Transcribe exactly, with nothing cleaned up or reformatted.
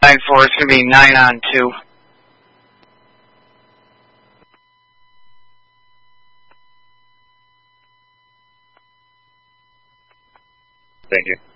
nine four, it's going to be nine on two. Thank you.